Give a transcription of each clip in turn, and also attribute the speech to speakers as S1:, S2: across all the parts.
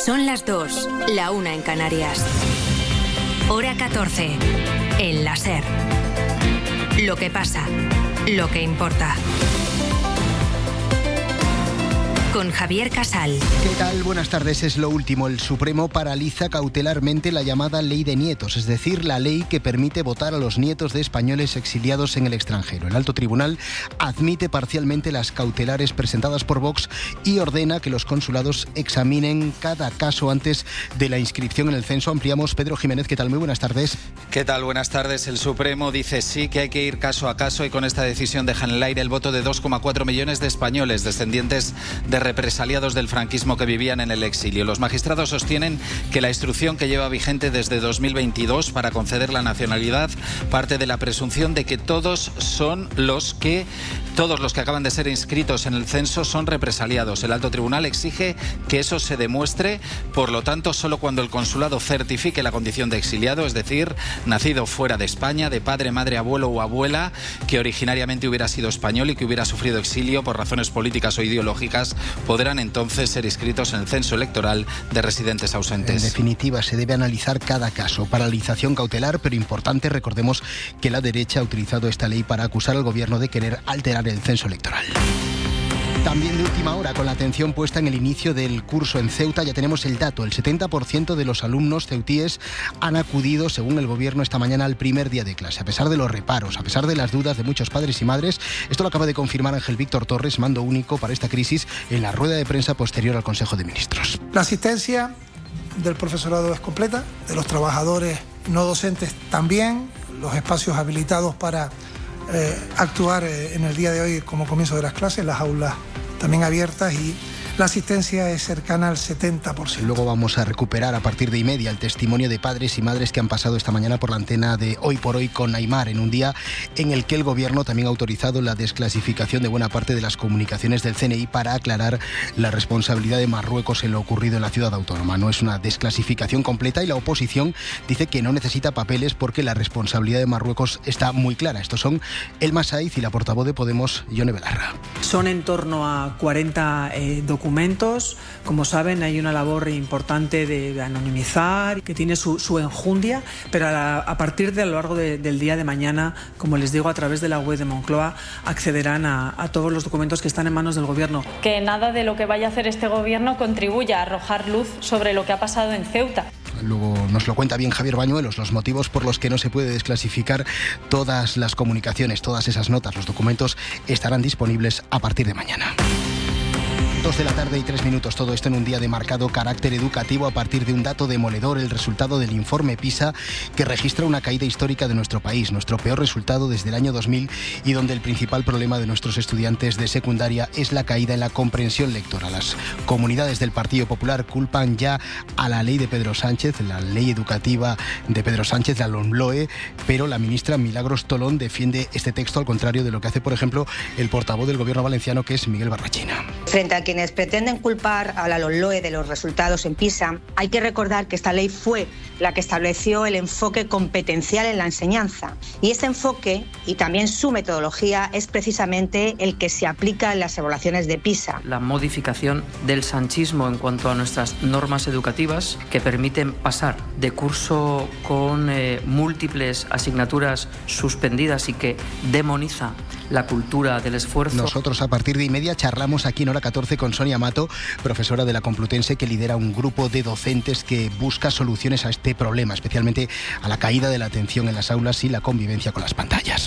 S1: Son las 2, la 1 en Canarias. Hora 14, en la SER. Lo que pasa, lo que importa. Con Javier Casal.
S2: ¿Qué tal? Buenas tardes. Es lo último. El Supremo paraliza cautelarmente la llamada Ley de Nietos, es decir, la ley que permite votar a los nietos de españoles exiliados en el extranjero. El Alto Tribunal admite parcialmente las cautelares presentadas por Vox y ordena que los consulados examinen cada caso antes de la inscripción en el censo. Ampliamos. Pedro Jiménez, ¿qué tal? Muy buenas tardes.
S3: ¿Qué tal? Buenas tardes. El Supremo dice sí que hay que ir caso a caso y con esta decisión deja en el aire el voto de 2,4 millones de españoles descendientes de represaliados del franquismo que vivían en el exilio. Los magistrados sostienen que la instrucción que lleva vigente desde 2022 para conceder la nacionalidad parte de la presunción de que todos los que acaban de ser inscritos en el censo son represaliados. El Alto Tribunal exige que eso se demuestre, por lo tanto, solo cuando el consulado certifique la condición de exiliado, es decir, nacido fuera de España, de padre, madre, abuelo o abuela, que originariamente hubiera sido español y que hubiera sufrido exilio por razones políticas o ideológicas, podrán entonces ser inscritos en el censo electoral de residentes ausentes.
S2: En definitiva, se debe analizar cada caso. Paralización cautelar, pero importante, recordemos que la derecha ha utilizado esta ley para acusar al gobierno de querer alterar el censo electoral. También de última hora, con la atención puesta en el inicio del curso en Ceuta, ya tenemos el dato. El 70% de los alumnos ceutíes han acudido, según el gobierno, esta mañana al primer día de clase. A pesar de los reparos, a pesar de las dudas de muchos padres y madres, esto lo acaba de confirmar Ángel Víctor Torres, mando único para esta crisis, en la rueda de prensa posterior al Consejo de Ministros.
S4: La asistencia del profesorado es completa, de los trabajadores no docentes también, los espacios habilitados para actuar en el día de hoy como comienzo de las clases, las aulas también abiertas y la asistencia es cercana al 70%.
S2: Luego vamos a recuperar a partir de 1:30 el testimonio de padres y madres que han pasado esta mañana por la antena de Hoy por Hoy con Aimar, en un día en el que el gobierno también ha autorizado la desclasificación de buena parte de las comunicaciones del CNI para aclarar la responsabilidad de Marruecos en lo ocurrido en la ciudad autónoma. No es una desclasificación completa y la oposición dice que no necesita papeles porque la responsabilidad de Marruecos está muy clara. Estos son Elma Saiz y la portavoz de Podemos, Yone Belarra.
S5: Son en torno a 40 documentos. Como saben, hay una labor importante de anonimizar, que tiene su enjundia, pero a partir de a lo largo del día de mañana, como les digo, a través de la web de Moncloa, accederán a todos los documentos que están en manos del Gobierno.
S6: Que nada de lo que vaya a hacer este Gobierno contribuya a arrojar luz sobre lo que ha pasado en Ceuta.
S2: Luego nos lo cuenta bien Javier Bañuelos, los motivos por los que no se puede desclasificar todas las comunicaciones, todas esas notas, los documentos estarán disponibles a partir de mañana. 2 de la tarde y 3 minutos, todo esto en un día de marcado carácter educativo a partir de un dato demoledor, el resultado del informe PISA, que registra una caída histórica de nuestro país, nuestro peor resultado desde el año 2000 y donde el principal problema de nuestros estudiantes de secundaria es la caída en la comprensión lectora. Las comunidades del Partido Popular culpan ya a la ley de Pedro Sánchez, la ley educativa de Pedro Sánchez, la LOMLOE, pero la ministra Milagros Tolón defiende este texto al contrario de lo que hace, por ejemplo, el portavoz del Gobierno valenciano, que es Miguel Barrachina.
S7: Frente a quienes pretenden culpar a la LOMLOE de los resultados en PISA, hay que recordar que esta ley fue la que estableció el enfoque competencial en la enseñanza. Y ese enfoque, y también su metodología, es precisamente el que se aplica en las evaluaciones de PISA.
S8: La modificación del sanchismo en cuanto a nuestras normas educativas que permiten pasar de curso con múltiples asignaturas suspendidas y que demoniza la cultura del esfuerzo.
S2: Nosotros a partir de 1:30 charlamos aquí en Hora 14 con Sonia Mato, profesora de la Complutense, que lidera un grupo de docentes que busca soluciones a este problema, especialmente a la caída de la atención en las aulas y la convivencia con las pantallas.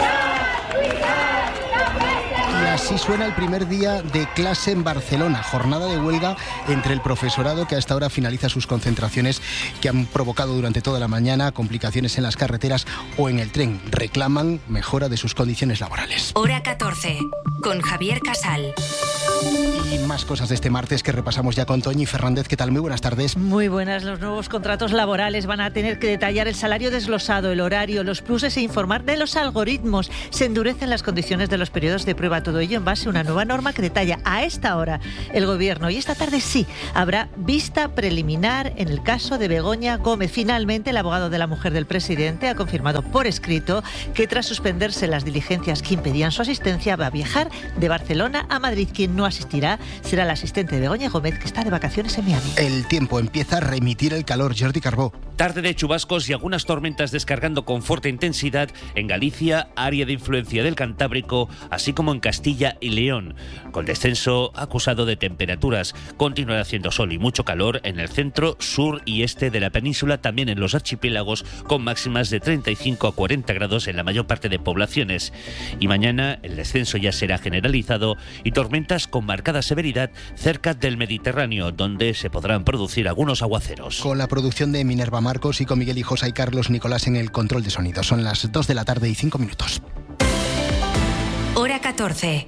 S2: Y así suena el primer día de clase en Barcelona, jornada de huelga entre el profesorado que hasta ahora finaliza sus concentraciones que han provocado durante toda la mañana complicaciones en las carreteras o en el tren. Reclaman mejora de sus condiciones laborales.
S1: Hora 14, con Javier Casal.
S2: Y más cosas de este martes que repasamos ya con Toñi Fernández. ¿Qué tal? Muy buenas tardes.
S9: Muy buenas. Los nuevos contratos laborales van a tener que detallar el salario desglosado, el horario, los pluses e informar de los algoritmos. Se endurecen las condiciones de los periodos de prueba. Todo ello en base a una nueva norma que detalla a esta hora el Gobierno. Y esta tarde sí, habrá vista preliminar en el caso de Begoña Gómez. Finalmente, el abogado de la mujer del presidente ha confirmado por escrito que tras suspenderse las diligencias que impedían su asistencia, va a viajar de Barcelona a Madrid. Quien no asistirá será la asistente de Begoña Gómez, que está de vacaciones en Miami.
S2: El tiempo empieza a remitir el calor. Jordi Carbó.
S10: Tarde de chubascos y algunas tormentas descargando con fuerte intensidad en Galicia, área de influencia del Cantábrico, así como en Castilla y León. Con descenso acusado de temperaturas, continuará haciendo sol y mucho calor en el centro, sur y este de la península, también en los archipiélagos, con máximas de 35 a 40 grados en la mayor parte de poblaciones. Y mañana el descenso ya será generalizado y tormentas con marcada severidad cerca del Mediterráneo, donde se podrán producir algunos aguaceros.
S2: Con la producción de Minerva Marcos y con Miguel Hijos y Carlos Nicolás en el control de sonido. Son las 2 de la tarde y 5 minutos.
S1: Hora 14.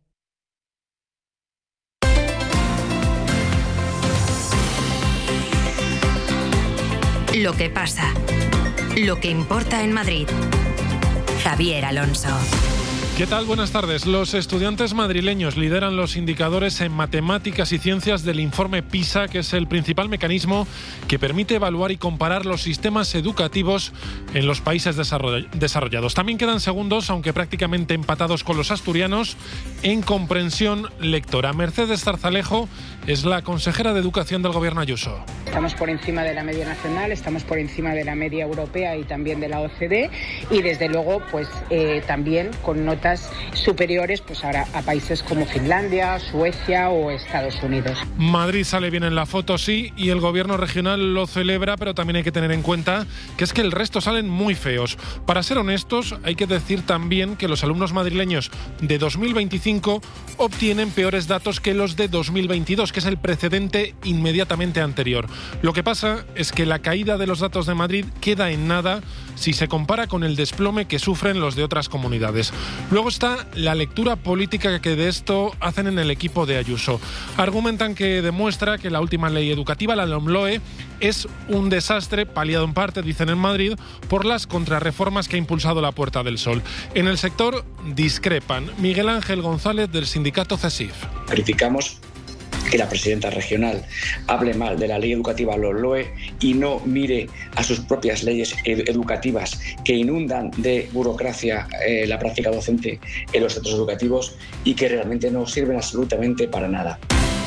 S1: Lo que pasa. Lo que importa en Madrid. Javier Alonso.
S11: ¿Qué tal? Buenas tardes. Los estudiantes madrileños lideran los indicadores en matemáticas y ciencias del informe PISA, que es el principal mecanismo que permite evaluar y comparar los sistemas educativos en los países desarrollados. También quedan segundos, aunque prácticamente empatados con los asturianos, en comprensión lectora. Mercedes Zarzalejo es la consejera de Educación del Gobierno Ayuso.
S12: Estamos por encima de la media nacional, estamos por encima de la media europea y también de la OCDE, y desde luego pues también con notas superiores pues ahora a países como Finlandia, Suecia o Estados Unidos.
S11: Madrid sale bien en la foto, sí, y el Gobierno regional lo celebra, pero también hay que tener en cuenta que es que el resto salen muy feos. Para ser honestos, hay que decir también que los alumnos madrileños de 2025 obtienen peores datos que los de 2022, que es el precedente inmediatamente anterior. Lo que pasa es que la caída de los datos de Madrid queda en nada si se compara con el desplome que sufren los de otras comunidades. Luego está la lectura política que de esto hacen en el equipo de Ayuso. Argumentan que demuestra que la última ley educativa, la LOMLOE, es un desastre, paliado en parte, dicen en Madrid, por las contrarreformas que ha impulsado la Puerta del Sol. En el sector discrepan. Miguel Ángel González, del sindicato CESIF.
S13: Criticamos que la presidenta regional hable mal de la ley educativa LOMLOE y no mire a sus propias leyes educativas que inundan de burocracia la práctica docente en los centros educativos y que realmente no sirven absolutamente para nada.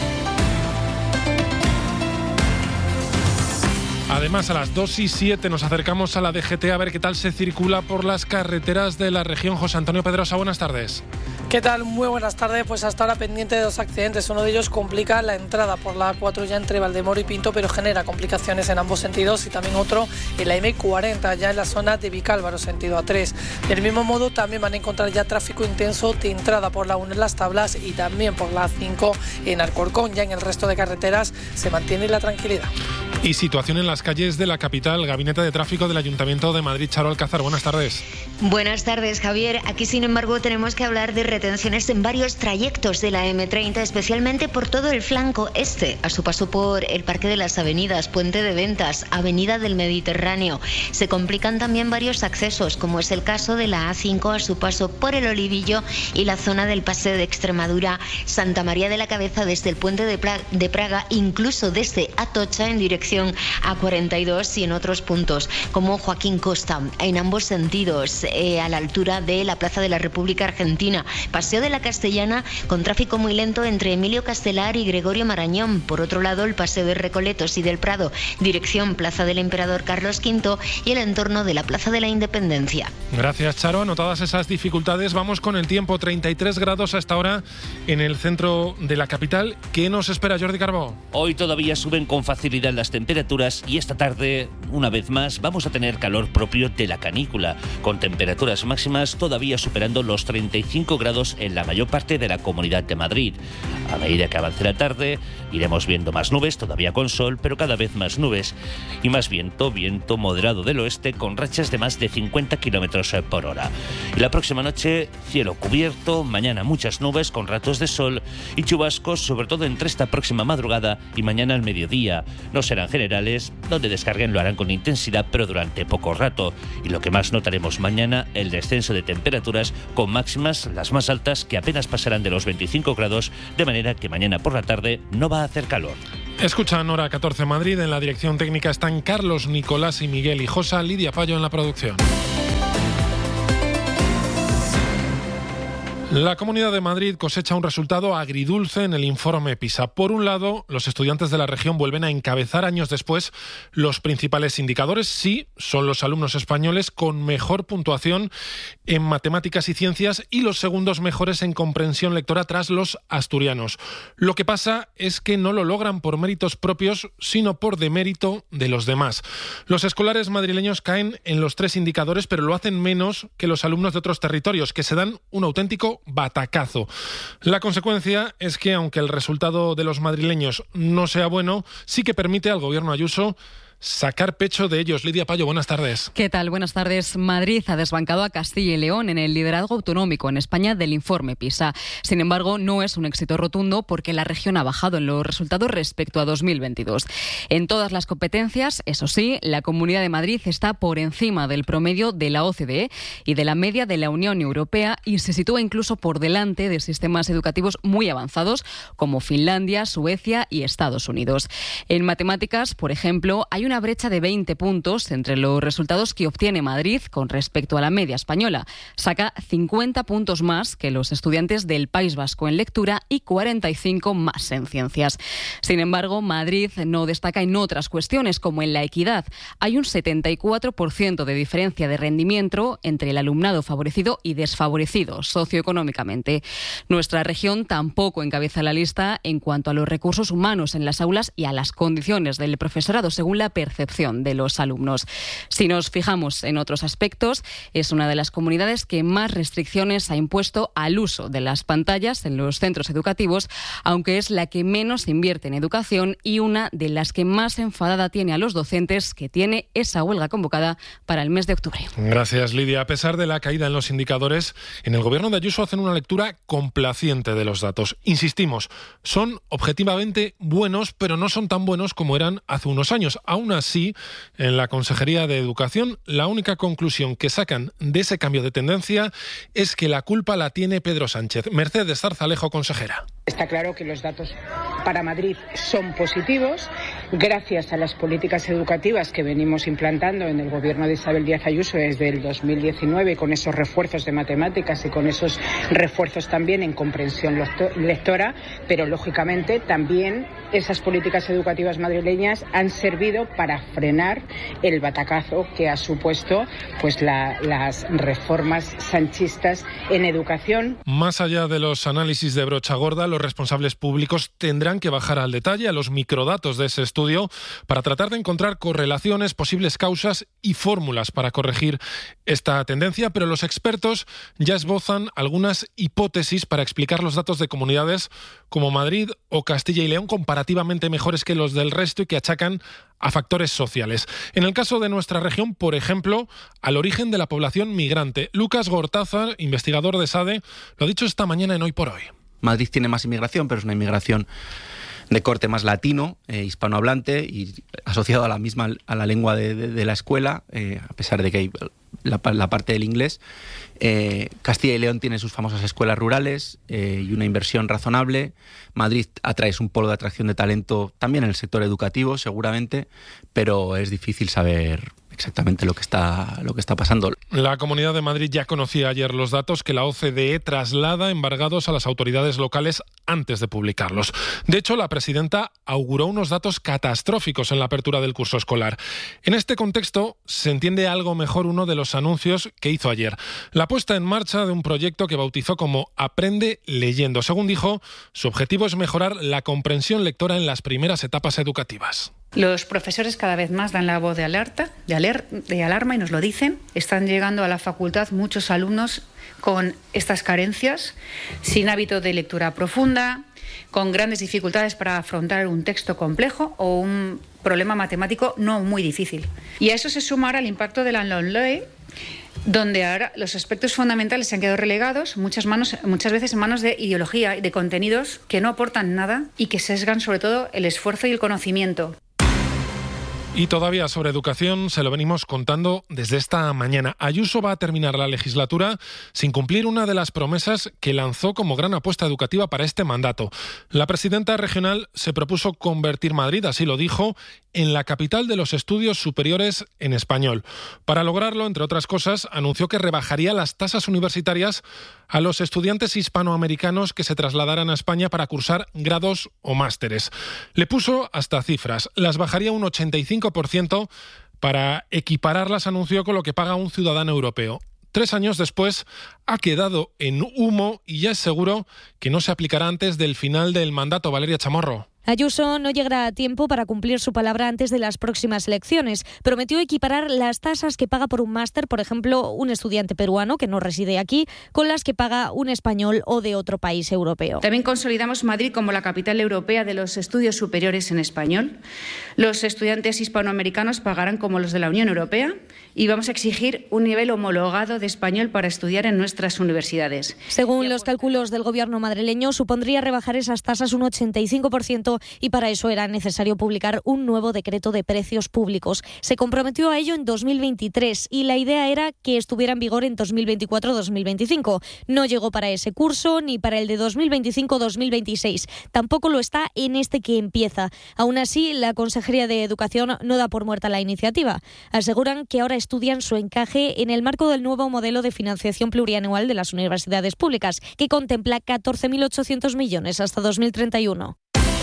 S11: Además, a las 2:07 nos acercamos a la DGT a ver qué tal se circula por las carreteras de la región. José Antonio Pedrosa, buenas tardes.
S14: ¿Qué tal? Muy buenas tardes. Pues hasta ahora pendiente de 2 accidentes. Uno de ellos complica la entrada por la A4 ya entre Valdemoro y Pinto, pero genera complicaciones en ambos sentidos, y también otro en la M40 ya en la zona de Vicálvaro, sentido A3. Del mismo modo también van a encontrar ya tráfico intenso de entrada por la 1 en Las Tablas y también por la A5 en Alcorcón. Ya en el resto de carreteras se mantiene la tranquilidad.
S11: Y situación en las calles de la capital. Gabinete de Tráfico del Ayuntamiento de Madrid. Charo Alcázar, buenas tardes.
S15: Buenas tardes, Javier. Aquí, sin embargo, tenemos que hablar de retenciones en varios trayectos de la M30, especialmente por todo el flanco este, a su paso por el Parque de las Avenidas, Puente de Ventas, Avenida del Mediterráneo. Se complican también varios accesos, como es el caso de la A5 a su paso por el Olivillo y la zona del Paseo de Extremadura, Santa María de la Cabeza desde el Puente de Praga, incluso desde Atocha en dirección A42 y en otros puntos, como Joaquín Costa, en ambos sentidos, a la altura de la Plaza de la República Argentina. Paseo de la Castellana con tráfico muy lento entre Emilio Castelar y Gregorio Marañón. Por otro lado, el Paseo de Recoletos y del Prado, dirección Plaza del Emperador Carlos V y el entorno de la Plaza de la Independencia.
S11: Gracias, Charo. Anotadas esas dificultades, vamos con el tiempo. 33 grados hasta ahora en el centro de la capital. ¿Qué nos espera, Jordi Carbó?
S10: Hoy todavía suben con facilidad las temperaturas y esta tarde, una vez más, vamos a tener calor propio de la canícula, con temperaturas máximas todavía superando los 35 grados en la mayor parte de la Comunidad de Madrid. A medida que avance la tarde, iremos viendo más nubes, todavía con sol, pero cada vez más nubes y más viento moderado del oeste con rachas de más de 50 kilómetros por hora. Y la próxima noche, cielo cubierto, mañana muchas nubes con ratos de sol y chubascos, sobre todo entre esta próxima madrugada y mañana al mediodía. No serán generales, donde descarguen lo harán con con intensidad, pero durante poco rato. Y lo que más notaremos mañana, el descenso de temperaturas con máximas, las más altas, que apenas pasarán de los 25 grados, de manera que mañana por la tarde no va a hacer calor.
S11: Escuchan Hora 14 Madrid. En la dirección técnica están Carlos, Nicolás y Miguel Hijosa. Lidia Payo en la producción. La Comunidad de Madrid cosecha un resultado agridulce en el informe PISA. Por un lado, los estudiantes de la región vuelven a encabezar años después los principales indicadores. Sí, son los alumnos españoles con mejor puntuación en matemáticas y ciencias y los segundos mejores en comprensión lectora tras los asturianos. Lo que pasa es que no lo logran por méritos propios, sino por demérito de los demás. Los escolares madrileños caen en los 3 indicadores, pero lo hacen menos que los alumnos de otros territorios, que se dan un auténtico batacazo. La consecuencia es que, aunque el resultado de los madrileños no sea bueno, sí que permite al gobierno Ayuso sacar pecho de ellos. Lidia Payo, buenas tardes.
S16: ¿Qué tal? Buenas tardes. Madrid ha desbancado a Castilla y León en el liderazgo autonómico en España del informe PISA. Sin embargo, no es un éxito rotundo porque la región ha bajado en los resultados respecto a 2022. En todas las competencias, eso sí, la Comunidad de Madrid está por encima del promedio de la OCDE y de la media de la Unión Europea y se sitúa incluso por delante de sistemas educativos muy avanzados como Finlandia, Suecia y Estados Unidos. En matemáticas, por ejemplo, hay una brecha de 20 puntos entre los resultados que obtiene Madrid con respecto a la media española. Saca 50 puntos más que los estudiantes del País Vasco en lectura y 45 más en ciencias. Sin embargo, Madrid no destaca en otras cuestiones como en la equidad. Hay un 74% de diferencia de rendimiento entre el alumnado favorecido y desfavorecido socioeconómicamente. Nuestra región tampoco encabeza la lista en cuanto a los recursos humanos en las aulas y a las condiciones del profesorado, según la percepción de los alumnos. Si nos fijamos en otros aspectos, es una de las comunidades que más restricciones ha impuesto al uso de las pantallas en los centros educativos, aunque es la que menos invierte en educación y una de las que más enfadada tiene a los docentes, que tiene esa huelga convocada para el mes de octubre.
S11: Gracias, Lidia. A pesar de la caída en los indicadores, en el gobierno de Ayuso hacen una lectura complaciente de los datos. Insistimos, son objetivamente buenos, pero no son tan buenos como eran hace unos años. Aún así, en la Consejería de Educación, la única conclusión que sacan de ese cambio de tendencia es que la culpa la tiene Pedro Sánchez. Mercedes Zarzalejo, consejera.
S12: Está claro que los datos para Madrid son positivos, gracias a las políticas educativas que venimos implantando en el gobierno de Isabel Díaz Ayuso desde el 2019, con esos refuerzos de matemáticas y con esos refuerzos también en comprensión lectora, pero lógicamente también esas políticas educativas madrileñas han servido para frenar el batacazo que ha supuesto pues las reformas sanchistas en educación.
S11: Más allá de los análisis de brocha gorda, los responsables públicos tendrán que bajar al detalle, a los microdatos de ese estudio, para tratar de encontrar correlaciones, posibles causas y fórmulas para corregir esta tendencia, pero los expertos ya esbozan algunas hipótesis para explicar los datos de comunidades como Madrid o Castilla y León comparativamente mejores que los del resto y que achacan a factores sociales. En el caso de nuestra región, por ejemplo, al origen de la población migrante. Lucas Gortázar, investigador de SADE, lo ha dicho esta mañana en Hoy por Hoy.
S17: Madrid tiene más inmigración, pero es una inmigración de corte más latino, hispanohablante y asociado a la lengua de la escuela, a pesar de que hay la parte del inglés. Castilla y León tiene sus famosas escuelas rurales y una inversión razonable. Madrid atrae un polo de atracción de talento también en el sector educativo, seguramente, pero es difícil saber exactamente lo que está pasando.
S11: La Comunidad de Madrid ya conocía ayer los datos que la OCDE traslada embargados a las autoridades locales antes de publicarlos. De hecho, la presidenta auguró unos datos catastróficos en la apertura del curso escolar. En este contexto, se entiende algo mejor uno de los anuncios que hizo ayer: la puesta en marcha de un proyecto que bautizó como Aprende Leyendo. Según dijo, su objetivo es mejorar la comprensión lectora en las primeras etapas educativas.
S18: Los profesores cada vez más dan la voz de alarma y nos lo dicen. Están llegando a la facultad muchos alumnos con estas carencias, sin hábito de lectura profunda, con grandes dificultades para afrontar un texto complejo o un problema matemático no muy difícil. Y a eso se suma ahora el impacto de la LOMLOE, donde ahora los aspectos fundamentales se han quedado relegados muchas veces en manos de ideología y de contenidos que no aportan nada y que sesgan sobre todo el esfuerzo y el conocimiento.
S11: Y todavía sobre educación se lo venimos contando desde esta mañana. Ayuso va a terminar la legislatura sin cumplir una de las promesas que lanzó como gran apuesta educativa para este mandato. La presidenta regional se propuso convertir Madrid, así lo dijo, en la capital de los estudios superiores en español. Para lograrlo, entre otras cosas, anunció que rebajaría las tasas universitarias a los estudiantes hispanoamericanos que se trasladaran a España para cursar grados o másteres. Le puso hasta cifras. Las bajaría un 85% para equipararlas, anunció, con lo que paga un ciudadano europeo. 3 años después ha quedado en humo y ya es seguro que no se aplicará antes del final del mandato. Valeria Chamorro.
S19: Ayuso no llegará a tiempo para cumplir su palabra antes de las próximas elecciones. Prometió equiparar las tasas que paga por un máster, por ejemplo, un estudiante peruano que no reside aquí, con las que paga un español o de otro país europeo.
S18: También consolidamos Madrid como la capital europea de los estudios superiores en español. Los estudiantes hispanoamericanos pagarán como los de la Unión Europea y vamos a exigir un nivel homologado de español para estudiar en nuestras universidades.
S19: Según los cálculos del gobierno madrileño, supondría rebajar esas tasas un 85%, y para eso era necesario publicar un nuevo decreto de precios públicos. Se comprometió a ello en 2023 y la idea era que estuviera en vigor en 2024-2025. No llegó para ese curso ni para el de 2025-2026. Tampoco lo está en este que empieza. Aún así, la Consejería de Educación no da por muerta la iniciativa. Aseguran que ahora estudian su encaje en el marco del nuevo modelo de financiación plurianual de las universidades públicas, que contempla 14.800 millones hasta 2031.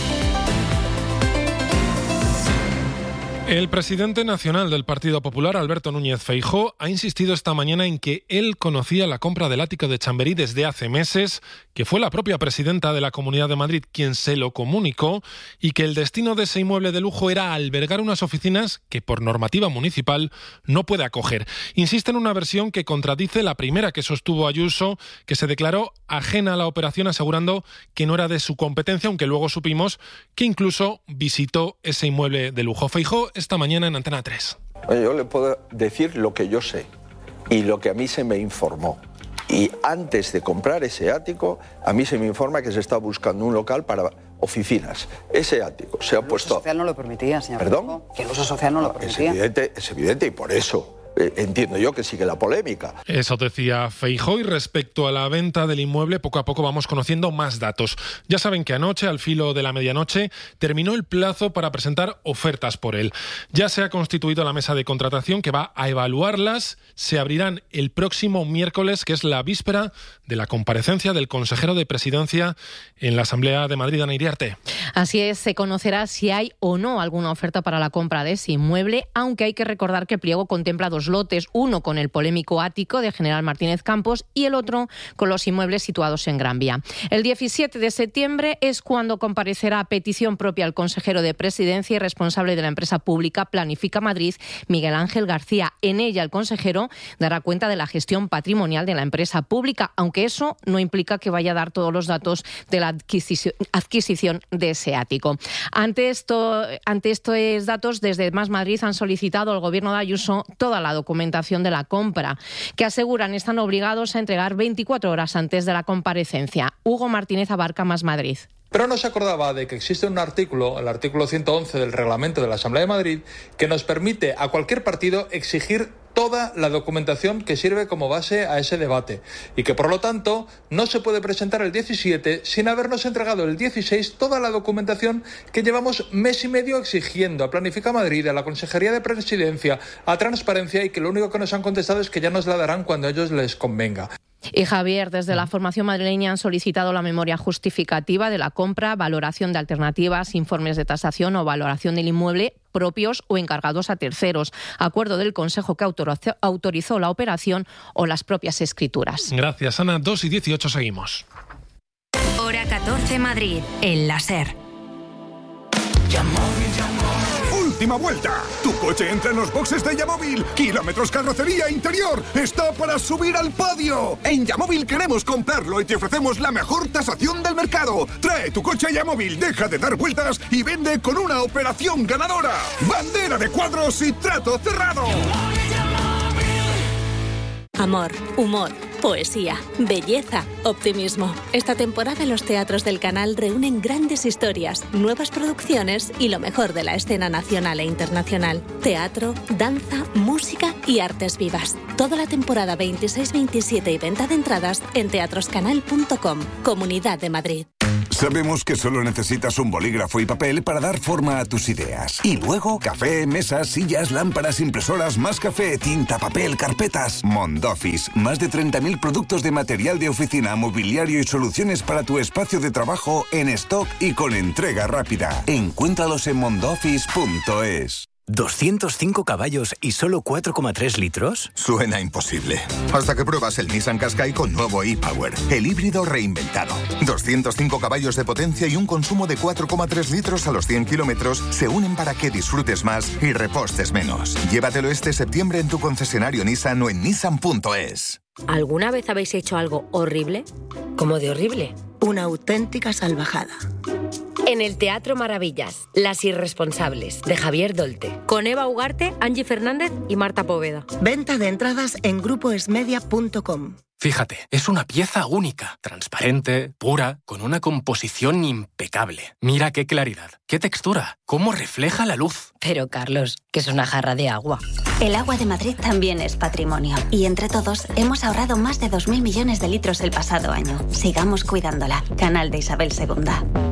S11: El presidente nacional del Partido Popular, Alberto Núñez Feijóo, ha insistido esta mañana en que él conocía la compra del ático de Chamberí desde hace meses, que fue la propia presidenta de la Comunidad de Madrid quien se lo comunicó y que el destino de ese inmueble de lujo era albergar unas oficinas que por normativa municipal no puede acoger. Insiste en una versión que contradice la primera que sostuvo Ayuso, que se declaró ajena a la operación asegurando que no era de su competencia, aunque luego supimos que incluso visitó ese inmueble de lujo. Feijóo esta mañana en Antena 3.
S20: Yo le puedo decir lo que yo sé y lo que a mí se me informó. Y antes de comprar ese ático, a mí se me informa que se está buscando un local para oficinas. Ese ático se ha puesto...
S21: El uso social no lo permitía, señor.
S20: ¿Perdón?
S21: Que el uso social no lo permitía.
S20: Es evidente y por eso entiendo yo que sigue la polémica.
S11: Eso decía Feijóo. Y respecto a la venta del inmueble, poco a poco vamos conociendo más datos. Ya saben que anoche, al filo de la medianoche, terminó el plazo para presentar ofertas por él. Ya se ha constituido la mesa de contratación que va a evaluarlas. Se abrirán el próximo miércoles, que es la víspera de la comparecencia del consejero de Presidencia en la Asamblea de Madrid, Ana Iriarte.
S22: Así es, se conocerá si hay o no alguna oferta para la compra de ese inmueble, aunque hay que recordar que el pliego contempla 2 lotes, uno con el polémico ático de General Martínez Campos y el otro con los inmuebles situados en Gran Vía. El 17 de septiembre es cuando comparecerá a petición propia el consejero de Presidencia y responsable de la empresa pública Planifica Madrid, Miguel Ángel García. En ella el consejero dará cuenta de la gestión patrimonial de la empresa pública, aunque eso no implica que vaya a dar todos los datos de la adquisición de ese ático. Ante estos datos, desde Más Madrid han solicitado al gobierno de Ayuso toda la documentación de la compra, que aseguran están obligados a entregar 24 horas antes de la comparecencia. Hugo Martínez Abarca, Más Madrid.
S23: Pero no se acordaba de que existe un artículo, el artículo 111 del reglamento de la Asamblea de Madrid, que nos permite a cualquier partido exigir toda la documentación que sirve como base a ese debate y que por lo tanto no se puede presentar el 17 sin habernos entregado el 16 toda la documentación que llevamos mes y medio exigiendo a Planifica Madrid, a la Consejería de Presidencia, a Transparencia, y que lo único que nos han contestado es que ya nos la darán cuando a ellos les convenga.
S22: Y Javier, desde la formación madrileña han solicitado la memoria justificativa de la compra, valoración de alternativas, informes de tasación o valoración del inmueble propios o encargados a terceros, acuerdo del Consejo que autorizó la operación o las propias escrituras.
S11: Gracias, Ana. 2:18 seguimos.
S1: Hora 14 Madrid, en la SER.
S24: ¡Última vuelta! Tu coche entra en los boxes de Yamóvil. Kilómetros, carrocería, interior. ¡Está para subir al podio! En Yamóvil queremos comprarlo y te ofrecemos la mejor tasación del mercado. Trae tu coche a Yamóvil, deja de dar vueltas y vende con una operación ganadora. Bandera de cuadros y trato cerrado.
S25: Amor, humor,
S3: poesía, belleza, optimismo. Esta temporada los teatros del canal reúnen grandes historias, nuevas producciones y lo mejor de la escena nacional e internacional. Teatro, danza, música y artes vivas. Toda la temporada 26, 27 y venta de entradas en teatroscanal.com, Comunidad de Madrid.
S24: Sabemos que solo necesitas un bolígrafo y papel para dar forma a tus ideas. Y luego, café, mesas, sillas, lámparas, impresoras, más café, tinta, papel, carpetas. Mondoffice. Más de 30.000 productos de material de oficina, mobiliario y soluciones para tu espacio de trabajo en stock y con entrega rápida. Encuéntralos en mondoffice.es.
S4: ¿205 caballos y solo 4,3 litros?
S5: Suena imposible. Hasta que pruebas el Nissan Qashqai con nuevo e-Power, el híbrido reinventado. 205 caballos de potencia y un consumo de 4,3 litros a los 100 kilómetros se unen para que disfrutes más y repostes menos. Llévatelo este septiembre en tu concesionario Nissan o en nissan.es.
S6: ¿Alguna vez habéis hecho algo horrible? ¿Cómo de horrible? Una auténtica salvajada. En el Teatro Maravillas, Las Irresponsables, de Javier Dolte, con Eva Ugarte, Angie Fernández y Marta Poveda. Venta de entradas en grupoesmedia.com.
S25: Fíjate, es una pieza única, transparente, pura, con una composición impecable. Mira qué claridad, qué textura, cómo refleja la luz.
S6: Pero, Carlos, que es una jarra de agua.
S26: El agua de Madrid también es patrimonio. Y entre todos hemos ahorrado más de 2.000 millones de litros el pasado año. Sigamos cuidándola. Canal de Isabel II.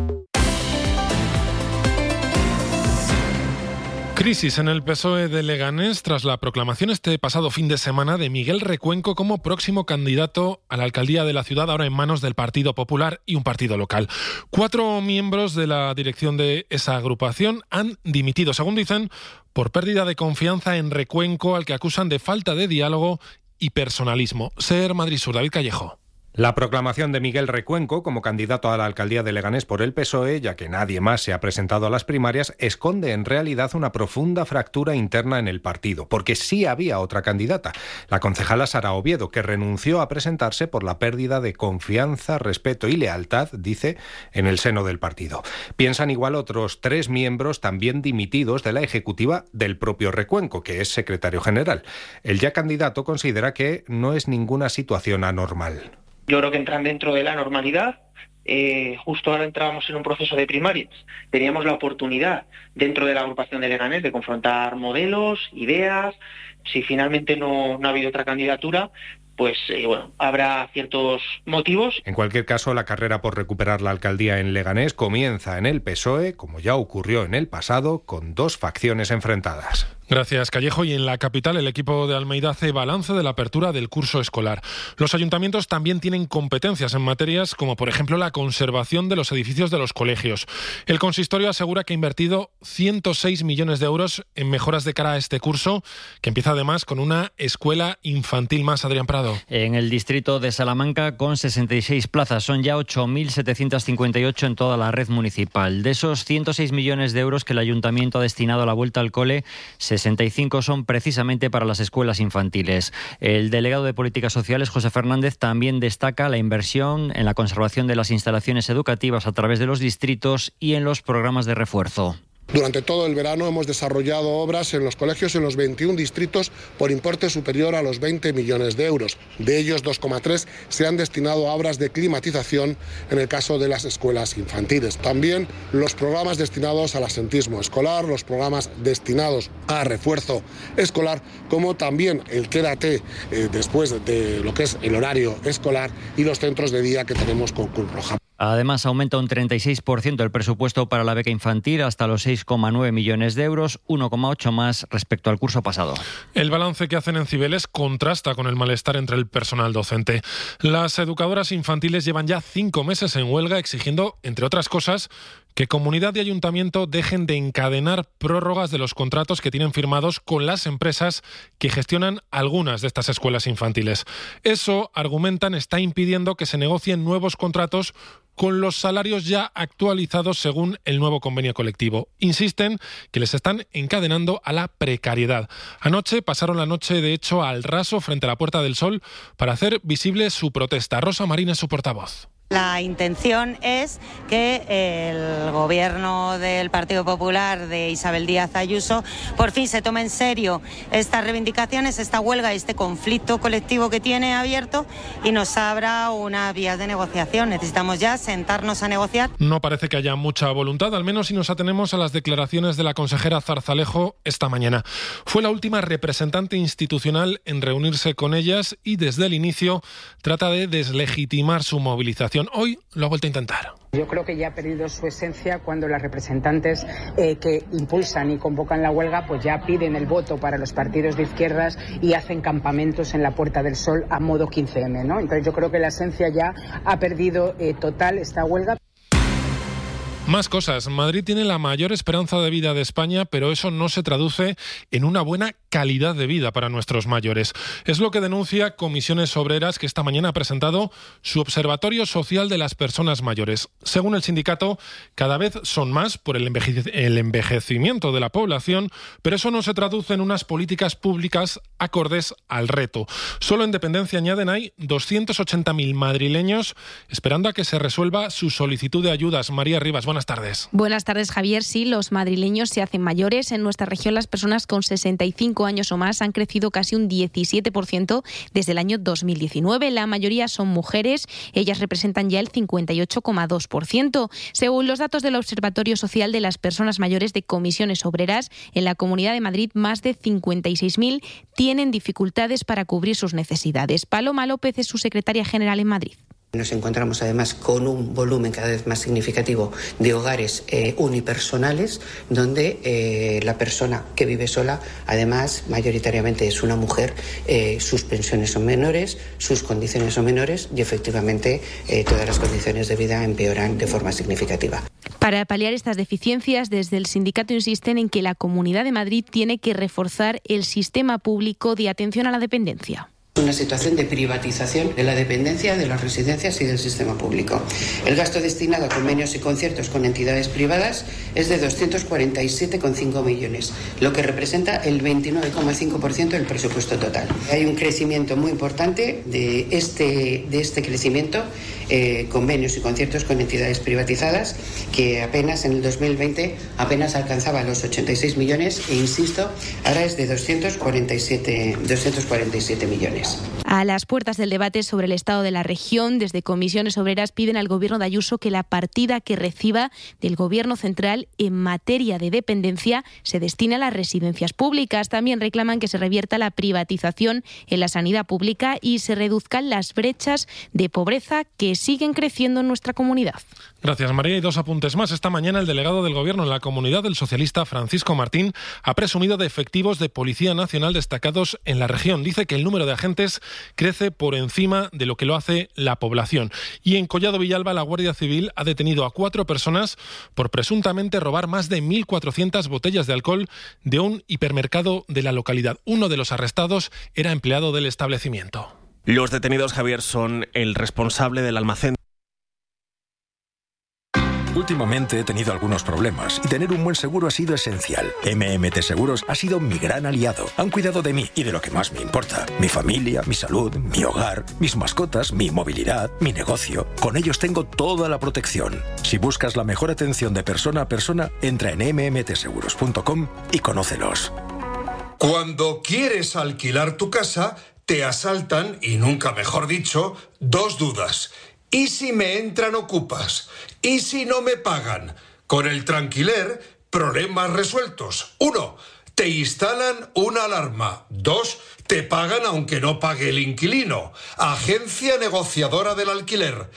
S11: Crisis en el PSOE de Leganés tras la proclamación este pasado fin de semana de Miguel Recuenco como próximo candidato a la alcaldía de la ciudad, ahora en manos del Partido Popular y un partido local. 4 miembros de la dirección de esa agrupación han dimitido, según dicen, por pérdida de confianza en Recuenco, al que acusan de falta de diálogo y personalismo. Ser Madrid Sur, David Callejo.
S27: La proclamación de Miguel Recuenco como candidato a la alcaldía de Leganés por el PSOE, ya que nadie más se ha presentado a las primarias, esconde en realidad una profunda fractura interna en el partido, porque sí había otra candidata, la concejala Sara Oviedo, que renunció a presentarse por la pérdida de confianza, respeto y lealtad, dice, en el seno del partido. Piensan igual otros 3 miembros también dimitidos de la ejecutiva del propio Recuenco, que es secretario general. El ya candidato considera que no es ninguna situación anormal.
S28: Yo creo que entran dentro de la normalidad. Justo ahora entrábamos en un proceso de primarias. Teníamos la oportunidad dentro de la agrupación de Leganés de confrontar modelos, ideas. Si finalmente no ha habido otra candidatura, pues habrá ciertos motivos.
S27: En cualquier caso, la carrera por recuperar la alcaldía en Leganés comienza en el PSOE, como ya ocurrió en el pasado, con 2 facciones enfrentadas.
S11: Gracias, Callejo. Y en la capital, el equipo de Almeida hace balance de la apertura del curso escolar. Los ayuntamientos también tienen competencias en materias como, por ejemplo, la conservación de los edificios de los colegios. El consistorio asegura que ha invertido 106 millones de euros en mejoras de cara a este curso, que empieza además con una escuela infantil más. Adrián Prado.
S29: En el distrito de Salamanca, con 66 plazas, son ya 8.758 en toda la red municipal. De esos 106 millones de euros que el ayuntamiento ha destinado a la vuelta al cole, 65 son precisamente para las escuelas infantiles. El delegado de Políticas Sociales, José Fernández, también destaca la inversión en la conservación de las instalaciones educativas a través de los distritos y en los programas de refuerzo.
S30: Durante todo el verano hemos desarrollado obras en los colegios en los 21 distritos por importe superior a los 20 millones de euros. De ellos, 2,3 se han destinado a obras de climatización en el caso de las escuelas infantiles. También los programas destinados al absentismo escolar, los programas destinados a refuerzo escolar, como también el quédate después de lo que es el horario escolar y los centros de día que tenemos con Cruz Roja.
S29: Además, aumenta un 36% el presupuesto para la beca infantil hasta los 6,9 millones de euros, 1,8 más respecto al curso pasado.
S11: El balance que hacen en Cibeles contrasta con el malestar entre el personal docente. Las educadoras infantiles llevan ya 5 meses en huelga exigiendo, entre otras cosas, que comunidad y ayuntamiento dejen de encadenar prórrogas de los contratos que tienen firmados con las empresas que gestionan algunas de estas escuelas infantiles. Eso, argumentan, está impidiendo que se negocien nuevos contratos con los salarios ya actualizados según el nuevo convenio colectivo. Insisten que les están encadenando a la precariedad. Anoche pasaron la noche, de hecho, al raso frente a la Puerta del Sol para hacer visible su protesta. Rosa Marín es su portavoz.
S2: La intención es que el gobierno del Partido Popular de Isabel Díaz Ayuso por fin se tome en serio estas reivindicaciones, esta huelga, este conflicto colectivo que tiene abierto y nos abra una vía de negociación. Necesitamos ya sentarnos a negociar.
S11: No parece que haya mucha voluntad, al menos si nos atenemos a las declaraciones de la consejera Zarzalejo esta mañana. Fue la última representante institucional en reunirse con ellas y desde el inicio trata de deslegitimar su movilización. Hoy lo ha vuelto a intentar.
S7: Yo creo que ya ha perdido su esencia cuando las representantes que impulsan y convocan la huelga pues ya piden el voto para los partidos de izquierdas y hacen campamentos en la Puerta del Sol a modo 15M, ¿no? Entonces yo creo que la esencia ya ha perdido total esta huelga.
S11: Más cosas. Madrid tiene la mayor esperanza de vida de España, pero eso no se traduce en una buena calidad de vida para nuestros mayores. Es lo que denuncia Comisiones Obreras, que esta mañana ha presentado su Observatorio Social de las Personas Mayores. Según el sindicato, cada vez son más por el envejecimiento de la población, pero eso no se traduce en unas políticas públicas acordes al reto. Solo en dependencia, añaden, hay 280.000 madrileños esperando a que se resuelva su solicitud de ayudas. María Rivas, buenas tardes.
S8: Buenas tardes, Javier. Sí, los madrileños se hacen mayores. En nuestra región, las personas con 65 años o más han crecido casi un 17% desde el año 2019. La mayoría son mujeres. Ellas representan ya el 58,2%. Según los datos del Observatorio Social de las Personas Mayores de Comisiones Obreras, en la Comunidad de Madrid, más de 56.000 tienen dificultades para cubrir sus necesidades. Paloma López es su secretaria general en Madrid.
S9: Nos encontramos además con un volumen cada vez más significativo de hogares unipersonales donde la persona que vive sola, además mayoritariamente es una mujer, sus pensiones son menores, sus condiciones son menores y efectivamente todas las condiciones de vida empeoran de forma significativa.
S8: Para paliar estas deficiencias, desde el sindicato insisten en que la Comunidad de Madrid tiene que reforzar el sistema público de atención a la dependencia.
S9: Una situación de privatización de la dependencia de las residencias y del sistema público. El gasto destinado a convenios y conciertos con entidades privadas es de 247,5 millones, lo que representa el 29,5% del presupuesto total. Hay un crecimiento muy importante de este crecimiento, convenios y conciertos con entidades privatizadas, que apenas en el 2020 apenas alcanzaba los 86 millones e, insisto, ahora es de 247 millones.
S8: A las puertas del debate sobre el estado de la región, desde Comisiones Obreras piden al Gobierno de Ayuso que la partida que reciba del Gobierno central en materia de dependencia se destine a las residencias públicas. También reclaman que se revierta la privatización en la sanidad pública y se reduzcan las brechas de pobreza que siguen creciendo en nuestra comunidad.
S11: Gracias, María. Y dos apuntes más. Esta mañana el delegado del Gobierno en la comunidad, el socialista Francisco Martín, ha presumido de efectivos de Policía Nacional destacados en la región. Dice que el número de agentes crece por encima de lo que lo hace la población. Y en Collado Villalba, la Guardia Civil ha detenido a 4 personas por presuntamente robar más de 1.400 botellas de alcohol de un hipermercado de la localidad. Uno de los arrestados era empleado del establecimiento.
S10: Los detenidos, Javier, son el responsable del almacén.
S12: Últimamente he tenido algunos problemas y tener un buen seguro ha sido esencial. MMT Seguros ha sido mi gran aliado. Han cuidado de mí y de lo que más me importa: mi familia, mi salud, mi hogar, mis mascotas, mi movilidad, mi negocio. Con ellos tengo toda la protección. Si buscas la mejor atención de persona a persona, entra en mmtseguros.com y conócelos.
S13: Cuando quieres alquilar tu casa, te asaltan, y nunca mejor dicho, 2 dudas. ¿Y si me entran ocupas? ¿Y si no me pagan? Con el Tranquiler, problemas resueltos. 1. Te instalan una alarma. 2. Te pagan aunque no pague el inquilino. Agencia negociadora del alquiler.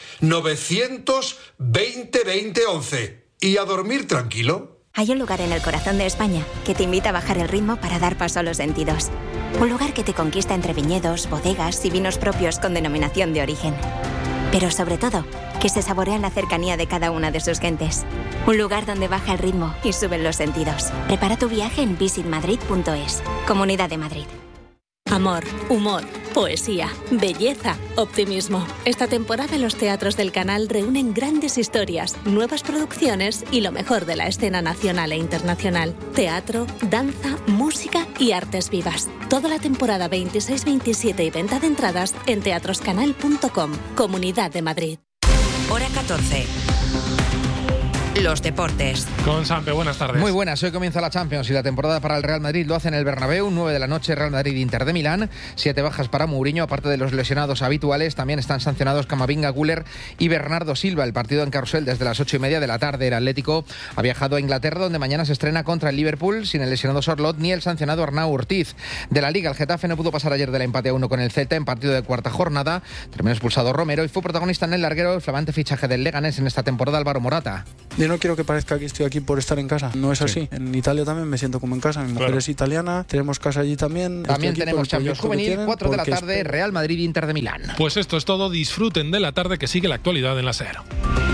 S13: 920-2011. ¿Y a dormir tranquilo?
S14: Hay un lugar en el corazón de España que te invita a bajar el ritmo para dar paso a los sentidos. Un lugar que te conquista entre viñedos, bodegas y vinos propios con denominación de origen. Pero sobre todo, que se saborea la cercanía de cada una de sus gentes. Un lugar donde baja el ritmo y suben los sentidos. Prepara tu viaje en visitmadrid.es. Comunidad de Madrid.
S3: Amor, humor, poesía, belleza, optimismo. Esta temporada los teatros del canal reúnen grandes historias, nuevas producciones y lo mejor de la escena nacional e internacional. Teatro, danza, música y artes vivas. Toda la temporada 26-27 y venta de entradas en teatroscanal.com. Comunidad de Madrid.
S1: 14. Los deportes.
S11: Con Sampe, buenas tardes.
S15: Muy buenas, hoy comienza la Champions y la temporada para el Real Madrid lo hace en el Bernabéu, 9 de la noche, Real Madrid-Inter de Milán, 7 bajas para Mourinho, aparte de los lesionados habituales, también están sancionados Camavinga, Güler y Bernardo Silva. El partido en Carrusel desde las 8:30 de la tarde. El Atlético ha viajado a Inglaterra, donde mañana se estrena contra el Liverpool, sin el lesionado Sorloth ni el sancionado Arnau Ortiz. De la Liga, el Getafe no pudo pasar ayer del empate a 1 con el Celta en partido de cuarta jornada, terminó expulsado Romero y fue protagonista en el larguero el flamante fichaje del Leganés en esta temporada, Álvaro Morata.
S16: Yo no quiero que parezca que estoy aquí por estar en casa, no es así. En Italia también me siento como en casa, mi mujer es italiana, tenemos casa allí también.
S15: También tenemos Champions Juvenil, 4 de la tarde, Real Madrid-Inter de Milán.
S11: Pues esto es todo, disfruten de la tarde, que sigue la actualidad en la SER.